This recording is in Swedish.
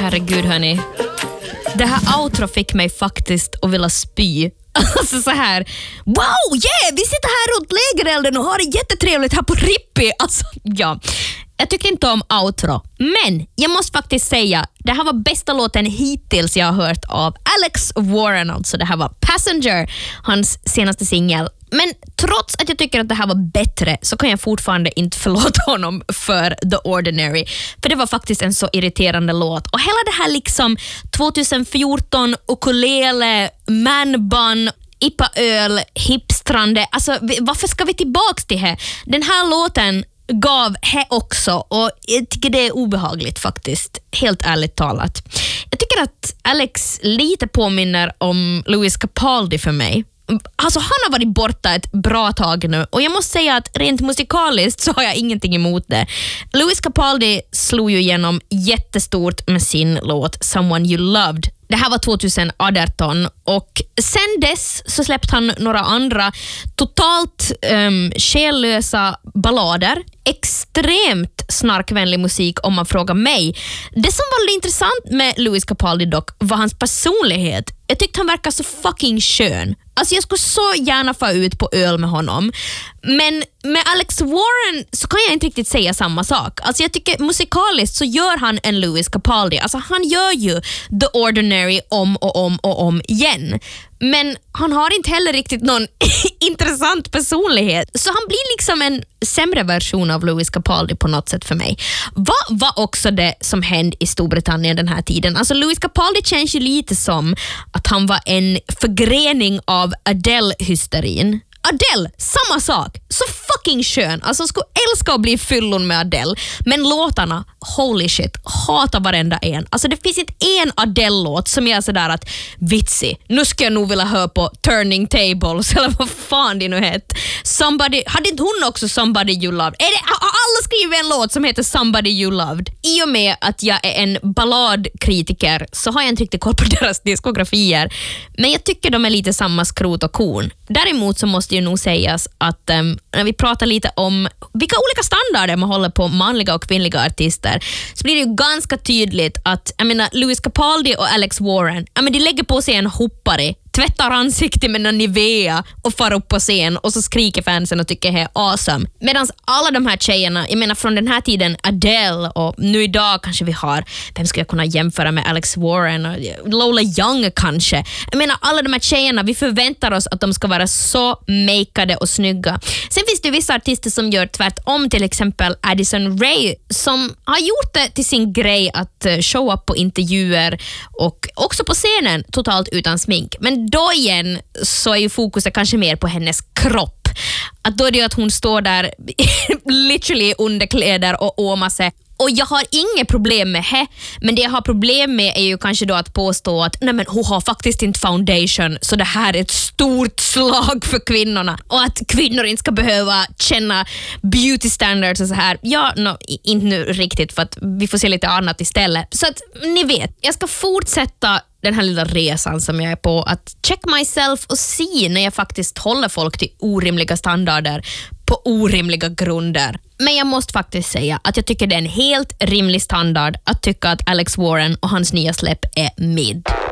herregud hörni. Det här outro fick mig faktiskt att vilja spy. Alltså så här, wow, yeah, vi sitter här runt lägerelden och har det jättetrevligt här på Rippi. Alltså, ja. Jag tycker inte om outro, men jag måste faktiskt säga, det här var bästa låten hittills jag har hört av Alex Warren. Alltså det här var Passenger, hans senaste singel. Men trots att jag tycker att det här var bättre så kan jag fortfarande inte förlåta honom för The Ordinary. För det var faktiskt en så irriterande låt. Och hela det här liksom 2014, ukulele, manbun, IPA-öl, hipstrande. Alltså varför ska vi tillbaks till det? Den här låten gav här också och jag tycker det är obehagligt faktiskt, helt ärligt talat. Jag tycker att Alex lite påminner om Lewis Capaldi för mig. Alltså han har varit borta ett bra tag nu och jag måste säga att rent musikaliskt så har jag ingenting emot det. Lewis Capaldi slog ju igenom jättestort med sin låt Someone You Loved. Det här var 2018 och sen dess så släppte han några andra totalt själlösa ballader. Extremt snarkvänlig musik om man frågar mig. Det som var lite intressant med Lewis Capaldi dock var hans personlighet. Jag tyckte han verkar så fucking skön. Alltså jag skulle så gärna få ut på öl med honom. Men med Alex Warren så kan jag inte riktigt säga samma sak. Alltså jag tycker musikaliskt så gör han en Lewis Capaldi. Alltså han gör ju The Ordinary om och om igen. Men han har inte heller riktigt någon intressant personlighet. Så han blir liksom en sämre version av Lewis Capaldi på något sätt för mig. Vad var också det som hände i Storbritannien den här tiden? Alltså Lewis Capaldi känns ju lite som att han var en förgrening av Adele-hysterin. Adele, samma sak. Så fucking skön. Alltså jag skulle älska att bli fyllon med Adele. Men låtarna, holy shit, hatar varenda en. Alltså det finns inte en Adele-låt som är sådär att vitsig. Nu ska jag nog vilja höra på Turning Tables eller vad fan det nu heter. Somebody, hade inte hon också Somebody You Loved? Alla skriver en låt som heter Somebody You Loved. I och med att jag är en balladkritiker så har jag inte riktigt koll på deras diskografier. Men jag tycker de är lite samma skrot och korn. Däremot så måste ju nog sägas att när vi pratar lite om vilka olika standarder man håller på manliga och kvinnliga artister så blir det ju ganska tydligt att jag menar, Lewis Capaldi och Alex Warren, de lägger på sig en hoppare, tvättar ansiktet med en Nivea och far upp på scen och så skriker fansen och tycker det är awesome. Medan alla de här tjejerna, jag menar från den här tiden Adele och nu idag kanske vi har, vem ska jag kunna jämföra med Alex Warren och Lola Young kanske. Jag menar alla de här tjejerna, vi förväntar oss att de ska vara så makeade och snygga. Sen finns det vissa artister som gör tvärtom, till exempel Addison Rae som har gjort det till sin grej att show up på intervjuer och också på scenen totalt utan smink. Men då igen så är ju fokuset kanske mer på hennes kropp. Att då är det ju att hon står där literally underkläder och åmar sig. Och jag har inget problem med det, men det jag har problem med är ju kanske då att påstå att nej men hon har faktiskt inte foundation så det här är ett stort slag för kvinnorna och att kvinnor inte ska behöva känna beauty standards och så här. Ja, inte nu riktigt för att vi får se lite annat istället. Så att ni vet, jag ska fortsätta den här lilla resan som jag är på att check myself och se när jag faktiskt håller folk till orimliga standarder på orimliga grunder. Men jag måste faktiskt säga att jag tycker det är en helt rimlig standard att tycka att Alex Warren och hans nya släpp är mid.